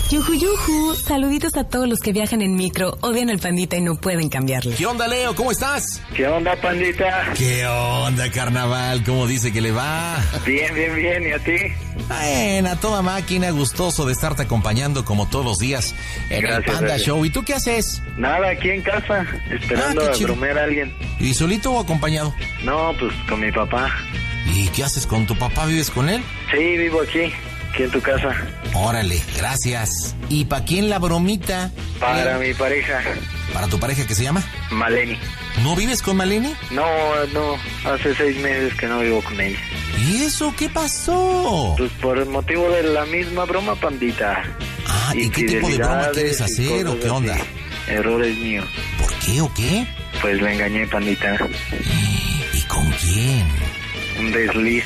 Yuju, yuju. Saluditos a todos los que viajan en micro, odian al Pandita y no pueden cambiarle. ¿Qué onda, Leo? ¿Cómo estás? ¿Qué onda, Pandita? ¿Qué onda, carnaval? ¿Cómo dice que le va? Bien, bien, bien. ¿Y a ti? Bueno, a toda máquina, gustoso de estarte acompañando como todos los días en el Panda Show. ¿Y tú qué haces? Nada, aquí en casa, esperando a bromear a alguien. ¿Y solito o acompañado? No, pues con mi papá. ¿Y qué haces con tu papá? ¿Vives con él? Sí, vivo aquí en tu casa. Órale, gracias. ¿Y para quién la bromita? Para mi pareja. ¿Para tu pareja que se llama? Maleni. ¿No vives con Maleni? No, hace 6 meses que no vivo con ella. ¿Y eso qué pasó? Pues por el motivo de la misma broma, Pandita. Ah, ¿y qué tipo de broma quieres hacer o qué onda? Así. Errores míos. ¿Por qué o qué? Pues le engañé, Pandita. ¿Y con quién? Un desliz.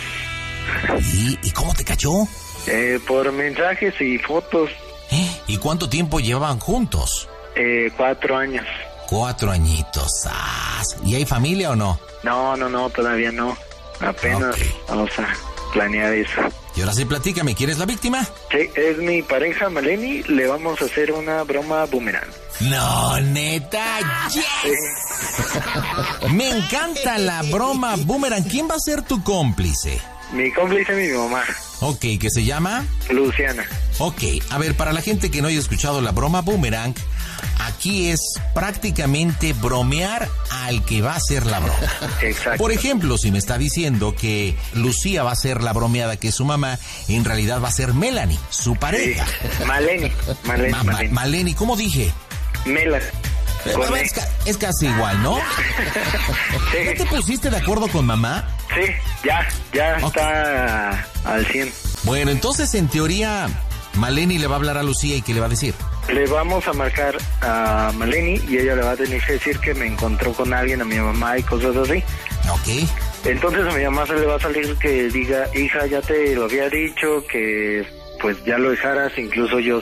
¿Y cómo te cachó? Por mensajes y fotos. ¿Y cuánto tiempo llevaban juntos? 4 años. 4 añitos. ¿Y hay familia o no? No, todavía no. Apenas vamos a planear eso. Y ahora sí, platícame, ¿quién es la víctima? Sí, es mi pareja Maleni. Le vamos a hacer una broma boomerang. No, neta, yes. Sí. Me encanta la broma boomerang. ¿Quién va a ser tu cómplice? Mi cómplice es mi mamá. Ok, ¿qué se llama? Luciana. Ok, a ver, para la gente que no haya escuchado la broma boomerang, aquí es prácticamente bromear al que va a hacer la broma. Exacto. Por ejemplo, si me está diciendo que Lucía va a ser la bromeada que es su mamá, en realidad va a ser Melanie, su pareja. Sí. Maleni. ¿Cómo dije? Melanie. Es casi igual, ¿no? Sí. ¿Ya te pusiste de acuerdo con mamá? Sí, ya okay. Está al 100. Bueno, entonces en teoría Maleni le va a hablar a Lucía y ¿qué le va a decir? Le vamos a marcar a Maleni y ella le va a tener que decir que me encontró con alguien, a mi mamá y cosas así. Ok. Entonces a mi mamá se le va a salir que diga, hija, ya te lo había dicho, que pues ya lo dejaras, incluso yo